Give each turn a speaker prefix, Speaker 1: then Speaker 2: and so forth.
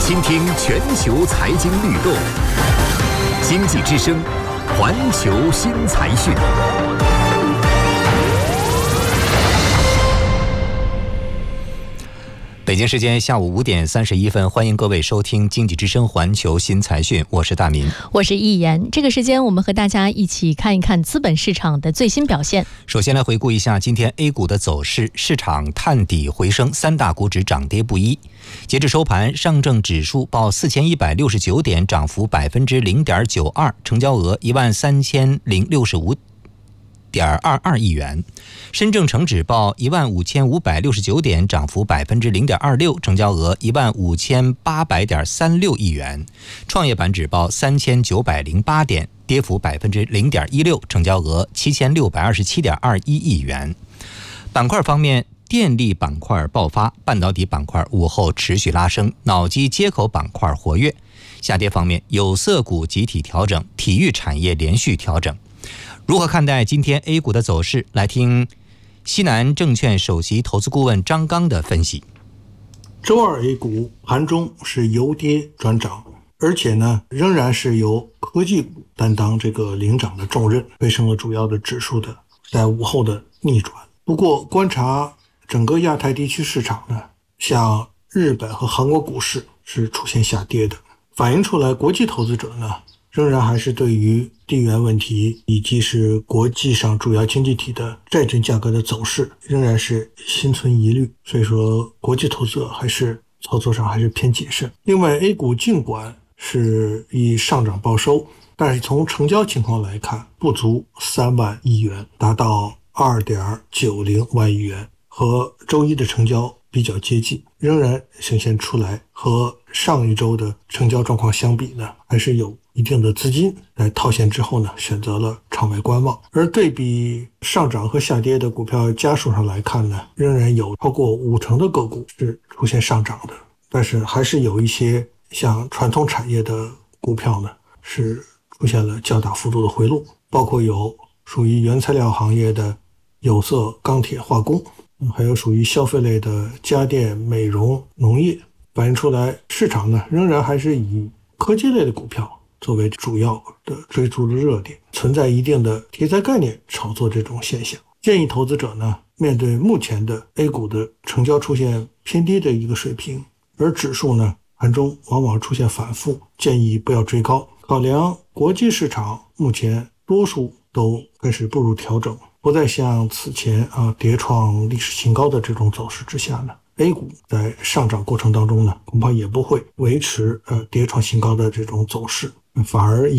Speaker 1: 倾听全球财经律动，经济之声，环球新财讯。北京时间下午5点31分，欢迎各位收听经济之声环球新财讯，我是大民，
Speaker 2: 我是易言。这个时间我们和大家一起看一看资本市场的最新表现。
Speaker 1: 首先来回顾一下今天 A 股的走势，市场探底回升，三大股指涨跌不一。截至收盘，上证指数报4169点，涨幅 0.92%， 成交额13065.22亿元。深证成指报15569点，涨幅 0.26%， 成交额15800.36亿元。创业板指报3908点，跌幅 0.16%， 成交额7627.21亿元。板块方面，电力板块爆发，半导体板块午后持续拉升，脑机接口板块活跃。下跌方面，有色股集体调整，体育产业连续调整。如何看待今天 A 股的走势？来听西南证券首席投资顾问张刚的分析。
Speaker 3: 周二 A 股盘中是由跌转涨，而且呢仍然是由科技股担当这个领涨的重任，推升了主要的指数的在午后的逆转。不过观察整个亚太地区市场呢，像日本和韩国股市是出现下跌的，反映出来国际投资者呢仍然还是对于地缘问题以及是国际上主要经济体的债券价格的走势仍然是心存疑虑，所以说国际投资者还是操作上还是偏谨慎。另外 A 股尽管是以上涨报收，但是从成交情况来看不足3万亿元，达到 2.90 万亿元，和周一的成交比较接近，仍然显现出来和上一周的成交状况相比呢，还是有一定的资金在套现之后呢，选择了场外观望。而对比上涨和下跌的股票家数上来看呢，仍然有超过50%的个股是出现上涨的，但是还是有一些像传统产业的股票呢是出现了较大幅度的回落，包括有属于原材料行业的有色、钢铁、化工，还有属于消费类的家电、美容、农业，反映出来市场呢仍然还是以科技类的股票作为主要的追逐的热点，存在一定的题材概念炒作这种现象。建议投资者呢，面对目前的 A 股的成交出现偏低的一个水平，而指数呢盘中往往出现反复，建议不要追高。考量国际市场目前多数都开始步入调整，不再像此前跌创历史新高的这种走势之下呢，A 股在上涨过程当中呢，恐怕也不会维持跌创新高的这种走势，反而